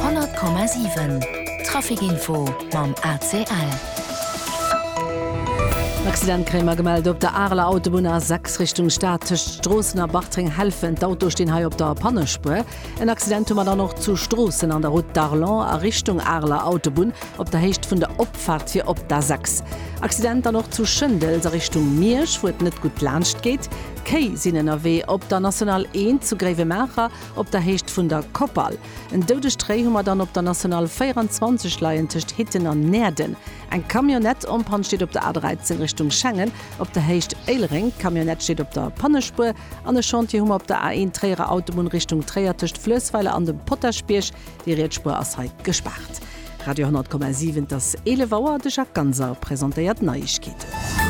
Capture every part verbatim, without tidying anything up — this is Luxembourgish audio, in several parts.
hundert Komma sieben. Trafikinfo mam A C L. Accidentkrämer gemeldet op der Arler Autobahn A sechs Richtung Stadt Straßen ab Bachtring helfen d'Auto stehen hai op der Pannespur. Ein Accident man dann noch zu Straßen an der Route d'Arlon a Richtung Arler Autobahn op der Hecht vun der Opfahrt fir op der sechs. Accident dann noch zu Schëndel a Richtung Miersch, wo et net gut lanscht geht. Kei sinnen erwe op der National eins zu Grevemercher op der Hecht vun der Koppal. En deude Strehummer dann op der National vierundzwanzig Leiien tischcht Hitten an Nerden. Ein Kamionett umpan steht op der A dreizehn Richtung Schengen, op der Hecht Eilring, Kamionett steht op der Pannespur, an der Chantier op der A eins Träger Autobahn Richtung Trägertischcht Flößweile an dem Potterspiersch, die Rätspur aus Heik gespart. Radio hundert Komma sieben das Elevauer de Jacques Ganser präsentiert Neuigkeiten.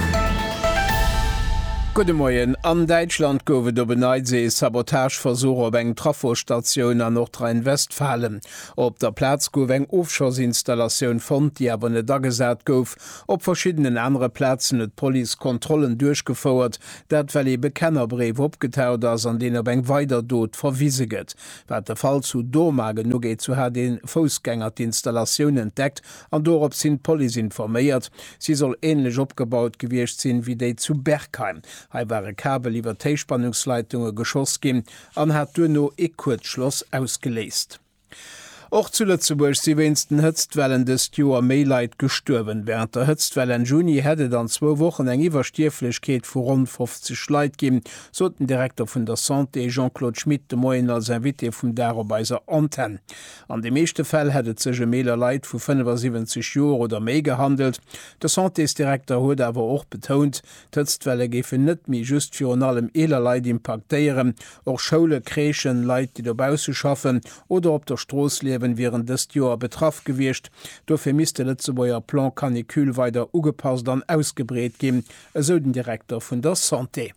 Gute Morgen. An Deutschland gowe do beneitsee Sabotageversuch op eng Trafostationun an Nordrhein-Westfalen. Op der Platz gouf eng Offshoreinstallationun fand, die aber net dagesat gouf, op verschiedenen andere Plätzen et Polikontrollen durchgefauerert, dat well e Bekennerbrief opgetaut ass an den op eng weiter dot verwieseget. Wat der Fall zu Domage no geht zu ha den Fußgänger d'Installationun entdeckt, an dorop sind Poli informéiert. Sie soll ähnlich opgebaut gewircht sinn wie déi zu Bergheim. Hei waren Kabel iwwer Teichspannungsleitungen geschoss gin, an hat du no e Kurzschloss ausgelesest. Auch zu Lützeburg sie wenigsten Hëtztwellen des Joer Mayleit gestorben. Während der Hëtztwelle in Juni hätte dann zwei Wochen eng Iwerstierflechkeet vor rund fünfzig Leiit geben, so den Direktor von der Santé Jean-Claude Schmidt de Moyen als Invité vum Darobeiser Antenne. An de meeste Fäll hätte sech Mailer Leiit vu fünfundsiebzig Joer oder méi gehandelt. Der Santéesdirektor huet awer auch betont, d'Hëtztwelle gefe net mi just fir an allem eler Leiit impactéieren, och Schoule, Krechen, Leiit, die dobause schaffen oder op der Stroos leben während des Joer betraff gewircht. Dofir misste Lützebauer Plan Kanikül weiter ugepasst an ausgebreet gin, eso den Direktor vun der Santé.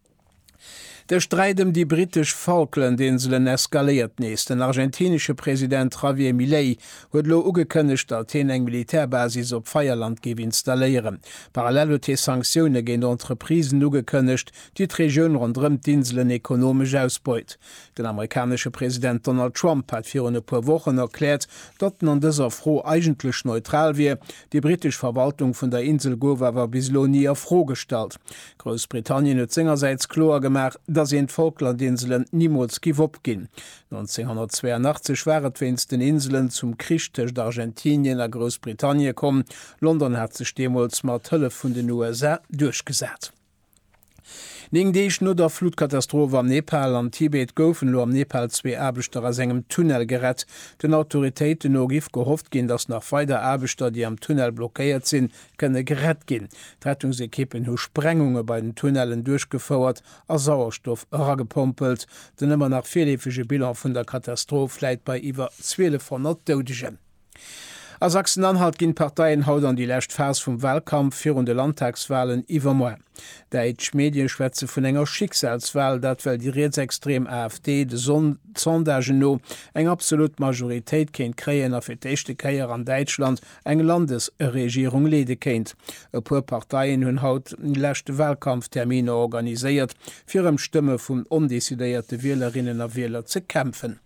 Der Streit um die britisch Falklandinseln eskaliert nächst. Den argentinische Präsident Javier Milei huet lo ugekënnecht, dat hin eng Militärbasis op Feierland gew installieren. Parallel te Sanktionen gen Entreprisen ugekënnecht, die d'Regioun rondrem d'Inseln ekonomisch ausbeut. Den amerikanische Präsident Donald Trump hat vir een paar Wochen erklärt, dat an dëser Fro eigentlich neutral wie. Die britische Verwaltung vun der Insel gouf awer bislo nie erfrostalt. Großbritannien huet singerseits klar gemacht, dass sie in Falklandinseln niemals giv opgin. neunzehnhundertzweiundachtzig wäret wenns den Inseln zum Krieg zwischen Argentinien a Großbritannien kom. London hat sich demals mat Hëlle vun den U S A durchgesät. Ning deich no der Flutkatastrophe am Nepal an Tibet goufen lo am Nepal zwee Abechter as engem Tunnel gerett. Den Autoritéiten no gif gehofft gin, dats nach feider Abechter, die am Tunnel blockéiert sinn, kënne gerett gin. Rettungsekippen hu Sprengunge bei den Tunnelen durchgefauert, a Sauerstoff ragepumpelt, den ëmmer nach vielefege Bilan vun der Katastrophe läit bei iwwer zwölfhundert Doudegen. A Sachsen-Anhalt ginn Parteiien haut an die lächt Vers vum Wahlkampf fir de Landtagswahlen iwwer moi. Deitsch Medienschwätze vun enger Schicksalswahl, dat well die Reetsextrem AfD de Sondagen no eng absolut Majoritéit kéint kreien a fir d'échte Käier an Deitschland eng Landesregierung lede kéint. E puer Parteiien hunn haut lächte Wahlkampftermine organiséiert, fir em Stëmme vun ondesideierte Wählerinnen a Wähler ze kämpfen.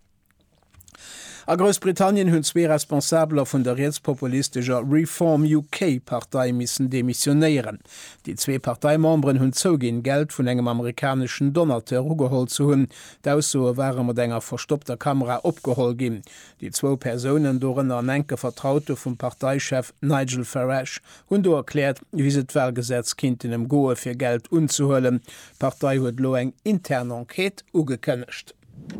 A Großbritannien hunn zwee Responsabler vun der rechtspopulistischer Reform U K-Partei missen demissionéieren. Die zwee Parteimembren hunn zogin Geld vun engem amerikanischen Donateur ugehol zu hunn, d'Aussoe waren mat enger verstoppter Kamera opgehol gin. Die zwo Personen doren an enke Vertraute vum Parteichef Nigel Farage hunn do erklärt, wie se d'Wellgesetz kind in em Goe fir Geld unzuhëllen. Partei huet lo eng interne Enquete ugekënnecht.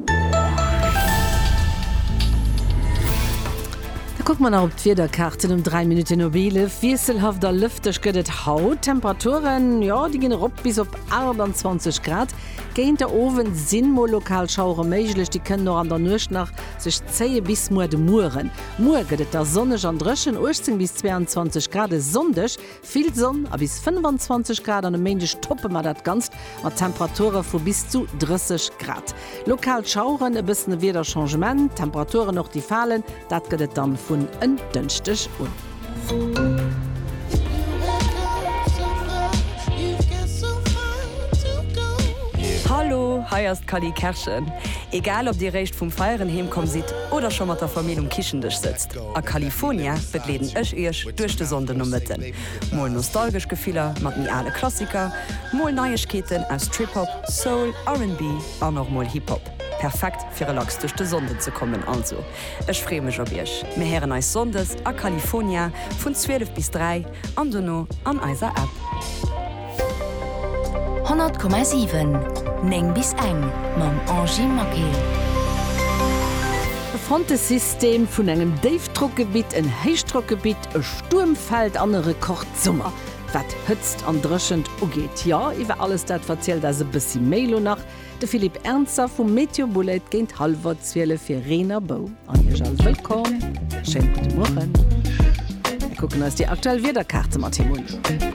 Guck man auf Vierderkarten um drei Minuten nobile, wieselhafter Lüftech gëdet Haut, Temperaturen, ja, die gehen op bis op einundzwanzig Grad. Geint der Ofen sinn mo Lokalschauer méiglech, die können noch an der Nucht nach sech zeie bis mo de Muren. Mur gëdet der Sonne an dreschen achtzehn bis zweiundzwanzig Grad sondech, viel Sonn a bis fünfundzwanzig Grad an dem Mendech toppe man dat ganz mat Temperaturen vu bis zu dreißig Grad. Lokalschauren e bisssen wieder Changement, Temperaturen noch die fallen, dat gëdet dann vun en dënchtech un. Hallo, Hallo, heierst Kali Kerschen. Egal ob dir recht vom Feieren hemkom sieht oder schon mat der Familie um Kichendisch sitzt. A California betleden ech ech durch de Sonde no mitten. Mol nostalgisch Gefehler, mat nie alle Klassiker, mol Neuigkeiten aus Trip-Hop, Soul, R and B, an noch mal Hip-Hop. Perfekt für relax durch die Sonde zu kommen also. Ich freue mich auf euch. Wir hören euch Sondes a California von zwölf bis drei an Dono an eiser App. hundert Komma sieben Neng bis eng mam Angie Makel. E Frontesystem vun engem Dave-Druckgebiet, en Heichtrockgebiet, e Sturmfeld an e Rekordsummer. Wat hëtzt an drëschend ugeet. Ja, iwwer alles dat verzielt as se bissi Mailo nach. De Philipp Ernzer vum Meteorbullet géint halber Zwiele fir Rener Bau. An hier alles willkommen. Schön guten Morgen. Wir gucken als die aktuell Wetterkarte Martin.